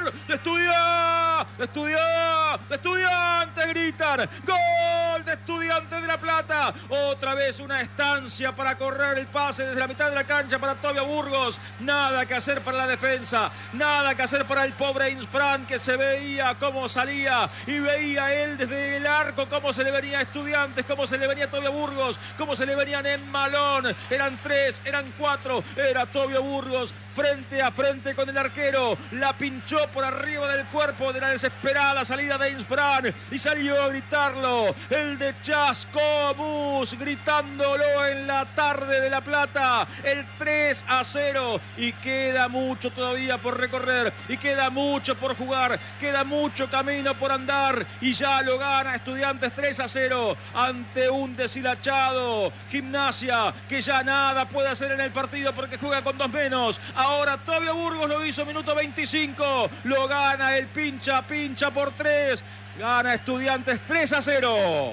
de Estudiantes, gritan. Gol de Estudiantes de La Plata. Otra vez una estancia para correr el pase desde la mitad de la cancha para Tobio Burgos. Nada que hacer para la defensa, nada que hacer para el pobre Insfran, que se veía cómo salía y veía él desde el arco cómo se le venía a Estudiantes, cómo se le venía a Tobio Burgos, cómo se le venían en Malón. Eran 3, eran 4, era Tobio Burgos frente a frente con el arquero. La pinchó por arriba del cuerpo de la desesperada salida de Insfran y salió a gritarlo el de Chascomús, gritándolo en la tarde de La Plata. El 3-0 y queda mucho todavía por recorrer y queda mucho por jugar, queda mucho camino por andar y ya lo gana Estudiantes 3-0 ante un deshilachado Gimnasia que ya nada puede hacer en el partido porque juega con 2 menos. Ahora Tobio Burgos lo hizo minuto 25, lo gana el pincha por 3, gana Estudiantes 3-0.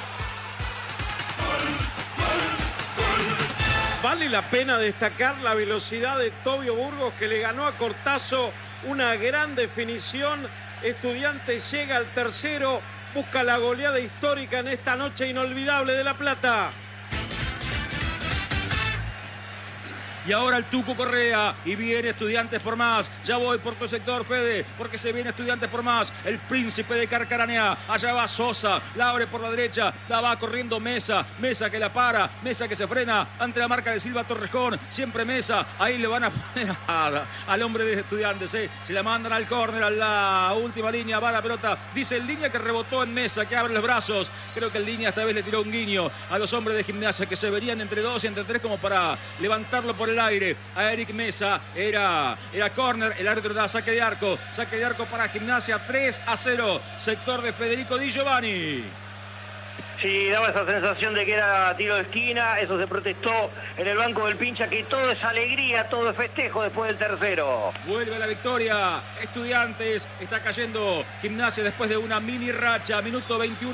Vale la pena destacar la velocidad de Tobio Burgos, que le ganó a Cortazo una gran definición. Estudiantes llega al tercero, busca la goleada histórica en esta noche inolvidable de La Plata. Y ahora el Tucu Correa y viene Estudiantes por más. Ya voy por tu sector, Fede, porque se viene Estudiantes por más. El príncipe de Carcaranea. Allá va Sosa, la abre por la derecha, la va corriendo Mesa. Mesa que la para, Mesa que se frena ante la marca de Silva Torrejón. Siempre Mesa, ahí le van a poner al hombre de Estudiantes. Se la mandan al córner, a la última línea, va la pelota. Dice el Línea que rebotó en Mesa, que abre los brazos. Creo que el Línea esta vez le tiró un guiño a los hombres de Gimnasia que se verían entre 2 y entre 3 como para levantarlo por el aire a Eric Mesa. Era córner, el árbitro da saque de arco para Gimnasia. 3-0, sector de Federico Di Giovanni. Sí, daba esa sensación de que era tiro de esquina, eso se protestó en el banco del pincha, que todo es alegría, todo es festejo después del tercero. Vuelve la victoria, Estudiantes, está cayendo Gimnasia después de una mini racha, minuto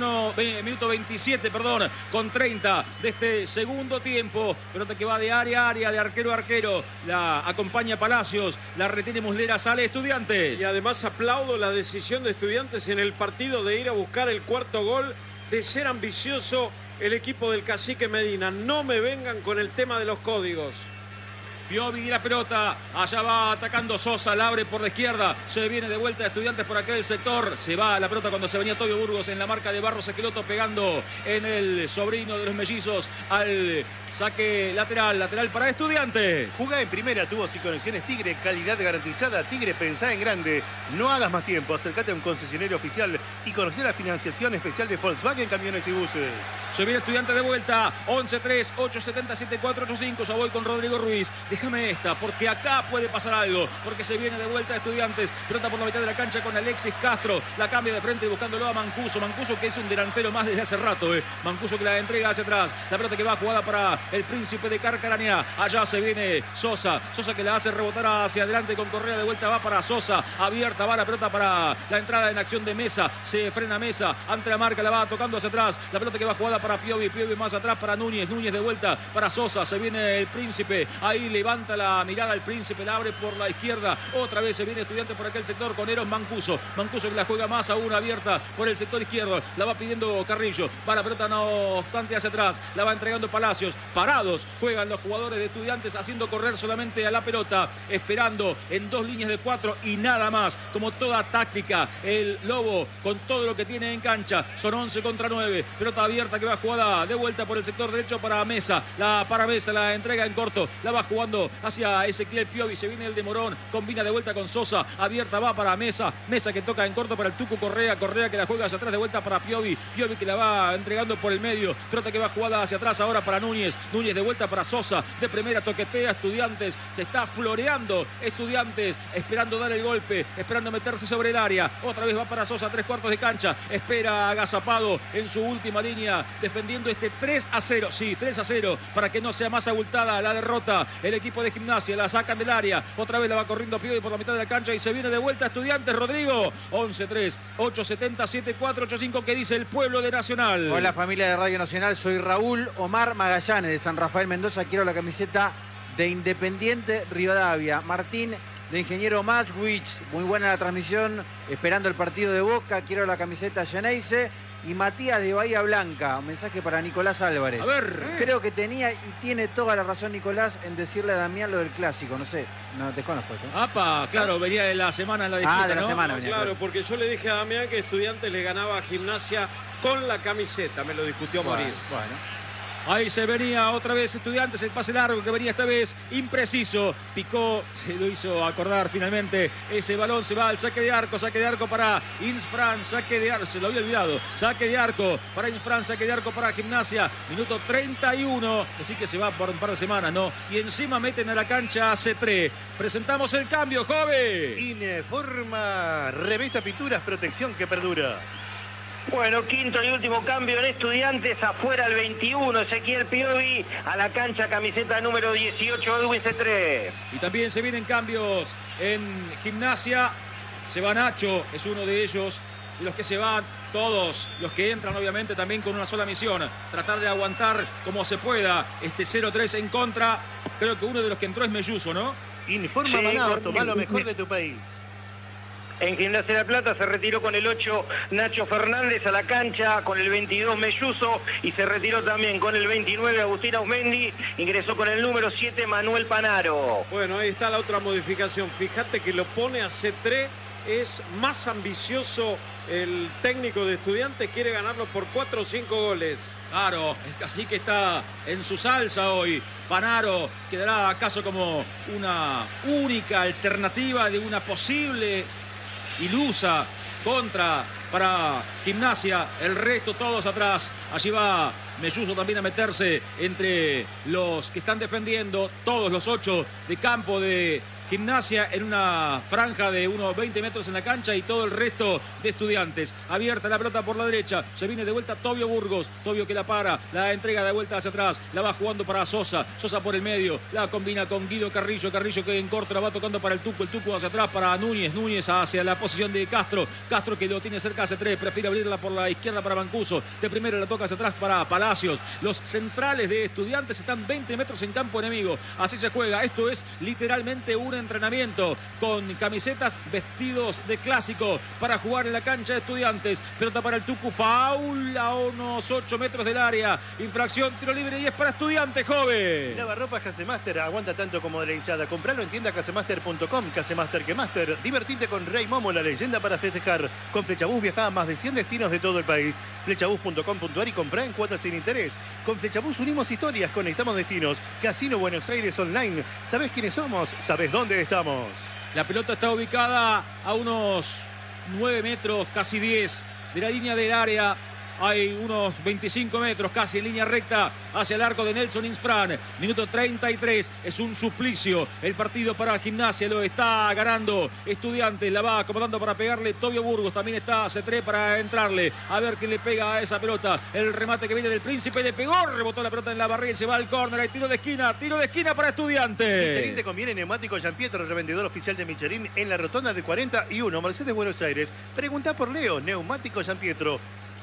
27, con 30 de este segundo tiempo. Pelota que va de área a área, de arquero a arquero, la acompaña Palacios, la retiene Muslera, sale Estudiantes. Y además aplaudo la decisión de Estudiantes en el partido de ir a buscar el cuarto gol, de ser ambicioso el equipo del Cacique Medina. No me vengan con el tema de los códigos. Piovi y la pelota, allá va atacando Sosa, la abre por la izquierda, se viene de vuelta Estudiantes por aquel sector, se va la pelota cuando se venía Tobio Burgos en la marca de Barros Esqueloto, pegando en el sobrino de los mellizos al saque lateral para Estudiantes. Jugá en primera, tuvo y conexiones Tigre, calidad garantizada. Tigre, pensá en grande, no hagas más tiempo, acércate a un concesionario oficial y conocer la financiación especial de Volkswagen Camiones y Buses. Se viene Estudiantes de vuelta, 11-3, 870-7485, ya voy con Rodrigo Ruiz. Déjame esta, porque acá puede pasar algo, porque se viene de vuelta Estudiantes, pelota por la mitad de la cancha con Alexis Castro, la cambia de frente buscándolo a Mancuso, que es un delantero más desde hace rato, Mancuso que la entrega hacia atrás, la pelota que va jugada para el príncipe de Carcaranea, allá se viene Sosa que la hace rebotar hacia adelante con Correa, de vuelta va para Sosa, abierta va la pelota para la entrada en acción de Mesa, se frena Mesa, ante la marca, la va tocando hacia atrás, la pelota que va jugada para Piovi más atrás para Núñez de vuelta para Sosa, se viene el príncipe, ahí levanta la mirada el príncipe, la abre por la izquierda, otra vez se viene Estudiante por aquel sector con Eros Mancuso que la juega más aún abierta por el sector izquierdo, la va pidiendo Carrillo, va la pelota no obstante hacia atrás, la va entregando Palacios, parados juegan los jugadores de Estudiantes haciendo correr solamente a la pelota, esperando en 2 líneas de 4 y nada más, como toda táctica, el Lobo con todo lo que tiene en cancha, son 11 contra 9, pelota abierta que va jugada de vuelta por el sector derecho para Mesa, la entrega en corto, la va jugando hacia Ezequiel Piovi, se viene el de Morón, combina de vuelta con Sosa, abierta va para Mesa que toca en corto para el Tucu Correa que la juega hacia atrás de vuelta para Piovi que la va entregando por el medio, pelota que va jugada hacia atrás ahora para Núñez de vuelta para Sosa, de primera toquetea Estudiantes, se está floreando Estudiantes, esperando dar el golpe, esperando meterse sobre el área, otra vez va para Sosa, 3/4 de cancha, espera agazapado en su última línea, defendiendo este 3-0, sí, 3-0, para que no sea más abultada la derrota, el equipo de Gimnasia, la sacan del área, otra vez la va corriendo Piovi por la mitad de la cancha y se viene de vuelta Estudiantes, Rodrigo, 11-3, 870-7485, que dice el pueblo de Nacional. Hola familia de Radio Nacional, soy Raúl Omar Magallanes de San Rafael Mendoza, quiero la camiseta de Independiente Rivadavia. Martín de Ingeniero Matchwich. Muy buena la transmisión, esperando el partido de Boca. Quiero la camiseta Geneise. Y Matías de Bahía Blanca, un mensaje para Nicolás Álvarez. A ver. Creo que tenía y tiene toda la razón Nicolás en decirle a Damián lo del clásico. No sé, no te conozco esto. Apa, claro, venía de la semana en la disputa, de la ¿no? semana No, venía. claro, porque yo le dije a Damián que Estudiantes le ganaba a Gimnasia con la camiseta. Me lo discutió a morir. Bueno. Ahí se venía otra vez Estudiantes, el pase largo que venía esta vez impreciso. Picó, se lo hizo acordar finalmente. Ese balón se va al saque de arco para Insfran, saque de arco, se lo había olvidado. Saque de arco para Insfran, saque de arco para Gimnasia. Minuto 31, así que se va por un par de semanas, ¿no? Y encima meten a la cancha a C3. Presentamos el cambio, joven. Informa, revista Pinturas, protección que perdura. Bueno, quinto y último cambio en Estudiantes, afuera el 21, Ezequiel Piovi, a la cancha camiseta número 18, Edwin C3. Y también se vienen cambios en Gimnasia. Se va Nacho, es uno de ellos. Y los que se van, todos los que entran obviamente también con una sola misión. Tratar de aguantar como se pueda este 0-3 en contra. Creo que uno de los que entró es Melluso, ¿no? Informa, Sí, Manado, toma lo mejor de tu país. En Gimnasia de La Plata se retiró con el 8 Nacho Fernández a la cancha, con el 22 Melluso y se retiró también con el 29 Agustín Ausmendi, ingresó con el número 7 Manuel Panaro. Bueno, ahí está la otra modificación. Fíjate que lo pone a C3, es más ambicioso el técnico de Estudiantes, quiere ganarlo por 4 o 5 goles. Claro, así que está en su salsa hoy. Panaro quedará acaso como una única alternativa de una posible ilusa contra para Gimnasia, el resto todos atrás. Allí va Melluso también a meterse entre los que están defendiendo, todos los 8 de campo de Gimnasia en una franja de unos 20 metros en la cancha y todo el resto de Estudiantes. Abierta la pelota por la derecha, se viene de vuelta Tobio Burgos, Tobio que la para, la entrega de vuelta hacia atrás, la va jugando para Sosa, Sosa por el medio, la combina con Guido Carrillo, Carrillo que en corto la va tocando para el Tucu hacia atrás para Núñez, Núñez hacia la posición de Castro, Castro que lo tiene cerca hacia 3, prefiere abrirla por la izquierda para Mancuso, de primero la toca hacia atrás para Palacios. Los centrales de Estudiantes están 20 metros en campo enemigo, así se juega, esto es literalmente un entrenamiento con camisetas, vestidos de clásico para jugar en la cancha de Estudiantes. Pelota para el Tucu, faul a unos 8 metros del área, infracción, tiro libre y es para Estudiantes, joven. Lavarropas Casemaster, aguanta tanto como de la hinchada. Compralo en tienda casemaster.com, Casemaster que Master. Divertite con Rey Momo, la leyenda para festejar. Con Flechabús viaja a más de 100 destinos de todo el país. Flechabús.com.ar y comprá en cuotas sin interés. Con Flechabús unimos historias, conectamos destinos. Casino Buenos Aires Online. ¿Sabés quiénes somos? ¿Sabés dónde estamos? La pelota está ubicada a unos 9 metros, casi 10 de la línea del área. Hay unos 25 metros casi en línea recta hacia el arco de Nelson Insfran. Minuto 33. Es un suplicio el partido para Gimnasia. Lo está ganando Estudiantes. La va acomodando para pegarle Tobio Burgos. También está C3 para entrarle. A ver quién le pega a esa pelota. El remate que viene del Príncipe. Le pegó. Rebotó la pelota en la barrera y se va al córner. Hay tiro de esquina. Tiro de esquina para Estudiantes. Michelin te conviene. Neumático Gianpietro, revendedor oficial de Michelin en la rotonda de 41 Mercedes Buenos Aires. Pregunta por Leo. Neumático Gianpietro.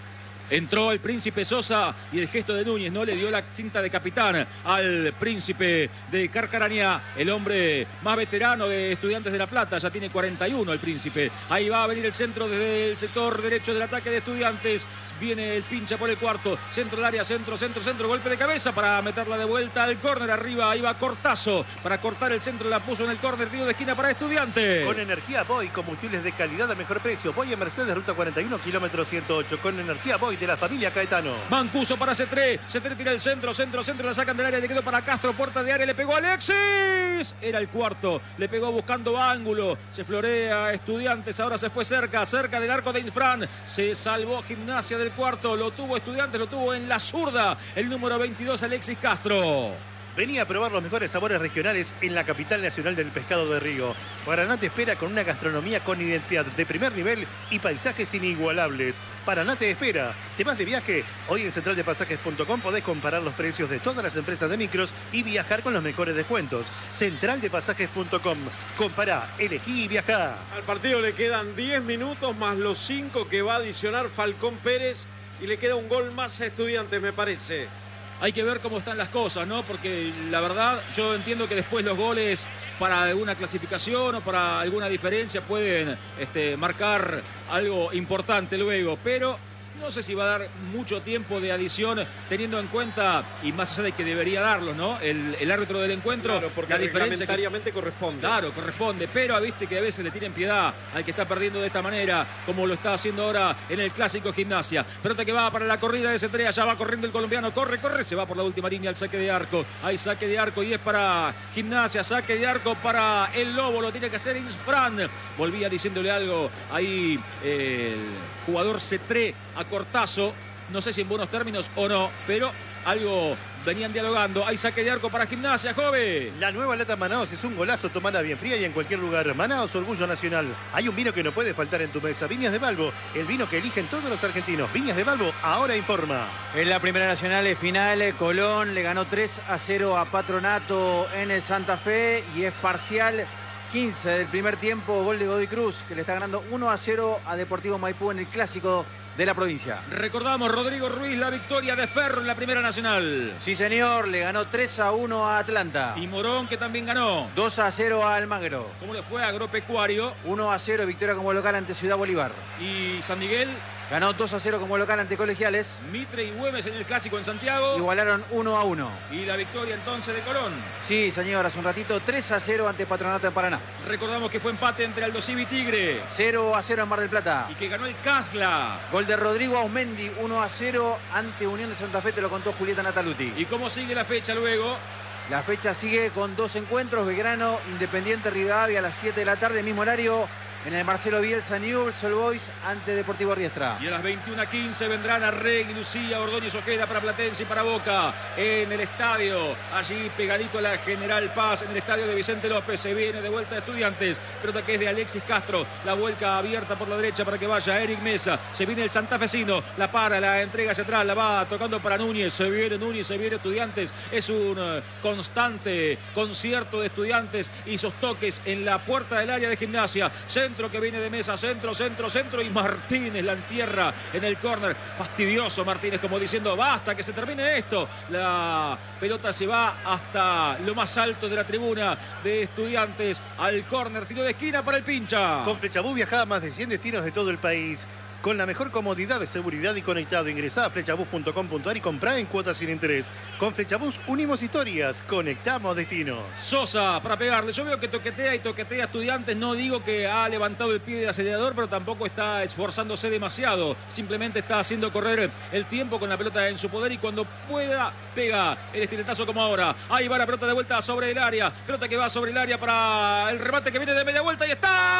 Entró el Príncipe Sosa y el gesto de Núñez no le dio la cinta de capitán al Príncipe de Carcarañá, el hombre más veterano de Estudiantes de La Plata, ya tiene 41 el Príncipe. Ahí va a venir el centro desde el sector derecho del ataque de Estudiantes. Viene el pincha por el cuarto, centro del área, centro, golpe de cabeza para meterla de vuelta al córner arriba. Ahí va Cortazo para cortar el centro, la puso en el córner, tiro de esquina para Estudiantes. Con energía Boy, combustibles de calidad a mejor precio. Boy en Mercedes, ruta 41, kilómetro 108. Con energía Boy de la familia Caetano. Mancuso para C3. C3 tira el centro, la sacan del área, le quedó para Castro, puerta de área, le pegó Alexis. Era el cuarto, le pegó buscando ángulo. Se florea Estudiantes, ahora se fue cerca del arco de Insfran. Se salvó Gimnasia del cuarto, lo tuvo Estudiantes, lo tuvo en la zurda. El número 22, Alexis Castro. Venía a probar los mejores sabores regionales en la capital nacional del pescado de río. Paraná te espera con una gastronomía con identidad de primer nivel y paisajes inigualables. Paraná te espera. ¿Temas de viaje? Hoy en centraldepasajes.com podés comparar los precios de todas las empresas de micros y viajar con los mejores descuentos. Centraldepasajes.com. Compará, elegí y viajá. Al partido le quedan 10 minutos más los 5 que va a adicionar Falcón Pérez y le queda un gol más a Estudiantes, me parece. hay que ver cómo están las cosas, ¿no? Porque la verdad yo entiendo que después los goles para alguna clasificación o para alguna diferencia pueden marcar algo importante luego, pero no sé si va a dar mucho tiempo de adición teniendo en cuenta, y más allá de que debería darlo, ¿no? El árbitro del encuentro, claro, porque la diferencia reglamentariamente corresponde. Claro, corresponde, pero viste que a veces le tienen piedad al que está perdiendo de esta manera, como lo está haciendo ahora en el clásico Gimnasia. Pelota que va para la corrida de Cetrea, ya va corriendo el colombiano, corre, se va por la última línea al saque de arco. Hay saque de arco y es para Gimnasia, saque de arco para el Lobo, lo tiene que hacer Isfran. Volvía diciéndole algo ahí el jugador Cetré a Cortazo, no sé si en buenos términos o no, pero algo venían dialogando. Hay saque de arco para Gimnasia, joven. La nueva lata Manaos es un golazo, tomada bien fría y en cualquier lugar. Manaos, orgullo nacional. Hay un vino que no puede faltar en tu mesa. Viñas de Balbo, el vino que eligen todos los argentinos. Viñas de Balbo, ahora informa. En la Primera Nacional final, Colón le ganó 3-0 a Patronato en el Santa Fe y es parcial 15 del primer tiempo, gol de Godoy Cruz, que le está ganando 1-0 a Deportivo Maipú en el clásico de la provincia. Recordamos, Rodrigo Ruiz, la victoria de Ferro en la Primera Nacional. Sí, señor, le ganó 3-1 a Atlanta. Y Morón, que también ganó. 2-0 a Almagro. ¿Cómo le fue a Agropecuario? 1-0, victoria como local ante Ciudad Bolívar. Y San Miguel. Ganó 2-0 como local ante Colegiales. Mitre y Güemes en el clásico en Santiago. Igualaron 1-1. Y la victoria entonces de Colón. Sí, señor, hace un ratito 3-0 ante Patronato de Paraná. Recordamos que fue empate entre Aldo Civi y Tigre. 0-0 en Mar del Plata. Y que ganó el Casla. Gol de Rodrigo Ausmendi, 1-0 ante Unión de Santa Fe, te lo contó Julieta Nataluti. ¿Y cómo sigue la fecha luego? La fecha sigue con 2 encuentros, Belgrano, Independiente Rivadavia a las 7 de la tarde, mismo horario. En el Marcelo Bielsa Newell's Old Boys ante Deportivo Riestra. Y a las 21:15 vendrán Arregui, Lucía, Ordóñez Ojeda para Platense y para Boca. En el estadio, allí pegadito a la General Paz, en el estadio de Vicente López. Se viene de vuelta Estudiantes. Pelota que es de Alexis Castro. La vuelca abierta por la derecha para que vaya Eric Mesa. Se viene el santafesino. La para, la entrega hacia atrás. La va tocando para Núñez. Se viene Núñez, se viene Estudiantes. Es un constante concierto de Estudiantes y sus toques en la puerta del área de Gimnasia. Centro que viene de Mesa, centro y Martínez la entierra en el córner. Fastidioso Martínez, como diciendo basta, que se termine esto. La pelota se va hasta lo más alto de la tribuna de Estudiantes al córner, tiro de esquina para el Pincha. Con Flechabús viaja a más de 100 destinos de todo el país. Con la mejor comodidad de seguridad y conectado. Ingresá a flechabús.com.ar y comprá en cuotas sin interés. Con Flechabús unimos historias, conectamos destinos. Sosa para pegarle. Yo veo que toquetea Estudiantes. No digo que ha levantado el pie del acelerador, pero tampoco está esforzándose demasiado. Simplemente está haciendo correr el tiempo con la pelota en su poder y cuando pueda pega el estiletazo como ahora. Ahí va la pelota de vuelta sobre el área. Pelota que va sobre el área para el remate que viene de media vuelta y está.